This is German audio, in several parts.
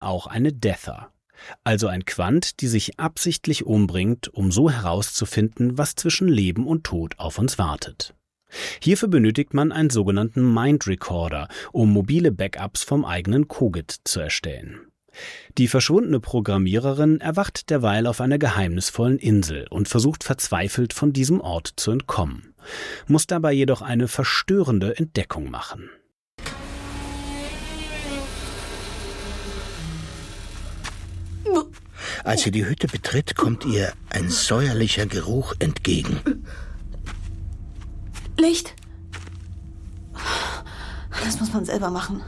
auch eine Deather, also ein Quant, die sich absichtlich umbringt, um so herauszufinden, was zwischen Leben und Tod auf uns wartet. Hierfür benötigt man einen sogenannten Mind Recorder, um mobile Backups vom eigenen Kogit zu erstellen. Die verschwundene Programmiererin erwacht derweil auf einer geheimnisvollen Insel und versucht verzweifelt von diesem Ort zu entkommen, muss dabei jedoch eine verstörende Entdeckung machen. Als sie die Hütte betritt, kommt ihr ein säuerlicher Geruch entgegen. Licht! Das muss man selber machen.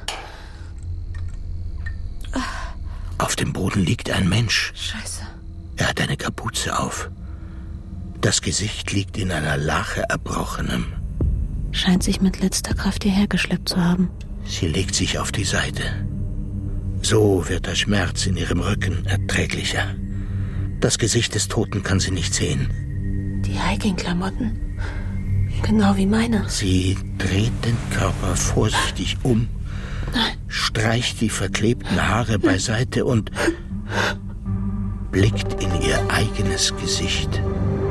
Auf dem Boden liegt ein Mensch. Scheiße. Er hat eine Kapuze auf. Das Gesicht liegt in einer Lache Erbrochenem. Scheint sich mit letzter Kraft hierher geschleppt zu haben. Sie legt sich auf die Seite. So wird der Schmerz in ihrem Rücken erträglicher. Das Gesicht des Toten kann sie nicht sehen. Die Hiking-Klamotten. Genau wie meine. Sie dreht den Körper vorsichtig um, streicht die verklebten Haare beiseite und blickt in ihr eigenes Gesicht.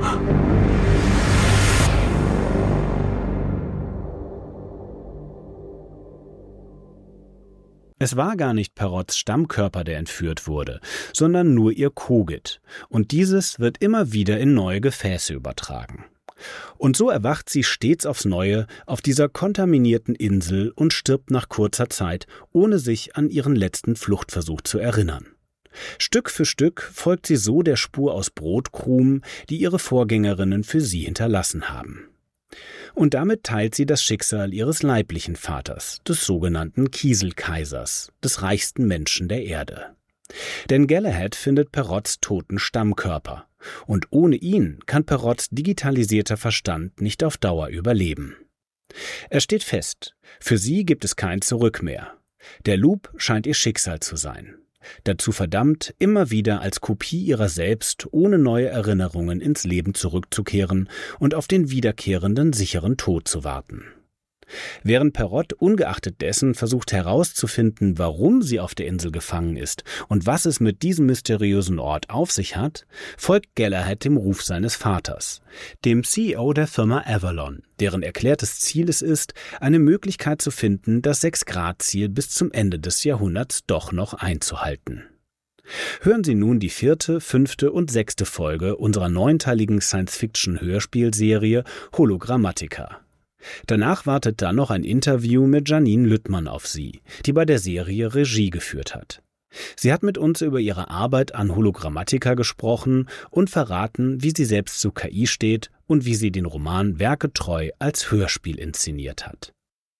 Es war gar nicht Perots Stammkörper, der entführt wurde, sondern nur ihr Kogit. Und dieses wird immer wieder in neue Gefäße übertragen. Und so erwacht sie stets aufs Neue auf dieser kontaminierten Insel und stirbt nach kurzer Zeit, ohne sich an ihren letzten Fluchtversuch zu erinnern. Stück für Stück folgt sie so der Spur aus Brotkrumen, die ihre Vorgängerinnen für sie hinterlassen haben. Und damit teilt sie das Schicksal ihres leiblichen Vaters, des sogenannten Kieselkaisers, des reichsten Menschen der Erde. Denn Galahad findet Perots toten Stammkörper. Und ohne ihn kann Perots digitalisierter Verstand nicht auf Dauer überleben. Es steht fest, für sie gibt es kein Zurück mehr. Der Loop scheint ihr Schicksal zu sein. Dazu verdammt, immer wieder als Kopie ihrer selbst ohne neue Erinnerungen ins Leben zurückzukehren und auf den wiederkehrenden sicheren Tod zu warten. Während Perrott ungeachtet dessen versucht herauszufinden, warum sie auf der Insel gefangen ist und was es mit diesem mysteriösen Ort auf sich hat, folgt Galahad dem Ruf seines Vaters, dem CEO der Firma Avalon, deren erklärtes Ziel es ist, eine Möglichkeit zu finden, das 6-Grad-Ziel bis zum Ende des Jahrhunderts doch noch einzuhalten. Hören Sie nun die 4., 5. und 6. Folge unserer 9-teiligen Science-Fiction-Hörspielserie Hologrammatica. Danach wartet dann noch ein Interview mit Janine Lüttmann auf Sie, die bei der Serie Regie geführt hat. Sie hat mit uns über ihre Arbeit an Hologrammatica gesprochen und verraten, wie sie selbst zu KI steht und wie sie den Roman werketreu als Hörspiel inszeniert hat.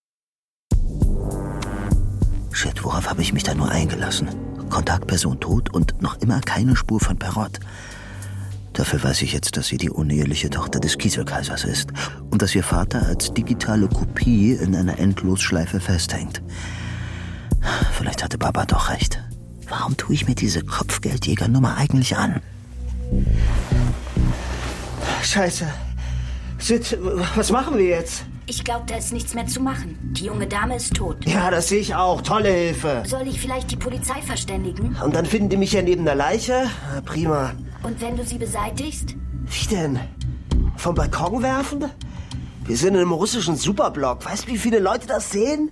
Shit, worauf habe ich mich da nur eingelassen? Kontaktperson tot und noch immer keine Spur von Perrott. Dafür weiß ich jetzt, dass sie die uneheliche Tochter des Kieselkaisers ist und dass ihr Vater als digitale Kopie in einer Endlosschleife festhängt. Vielleicht hatte Baba doch recht. Warum tue ich mir diese Kopfgeldjägernummer eigentlich an? Scheiße. Sid, was machen wir jetzt? Ich glaube, da ist nichts mehr zu machen. Die junge Dame ist tot. Ja, das sehe ich auch. Tolle Hilfe. Soll ich vielleicht die Polizei verständigen? Und dann finden die mich ja neben der Leiche? Prima. Und wenn du sie beseitigst? Wie denn? Vom Balkon werfen? Wir sind in einem russischen Superblock. Weißt du, wie viele Leute das sehen?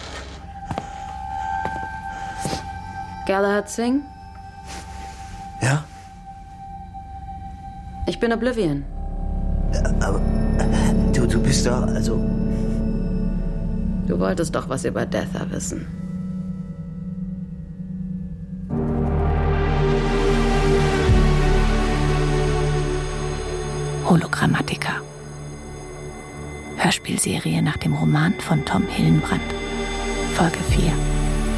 Galahad Singh? Ja? Ich bin Oblivion. Aber du bist doch, also... Du wolltest doch was über Deather wissen. Hologrammatica. Hörspielserie nach dem Roman von Tom Hillenbrand. Folge 4.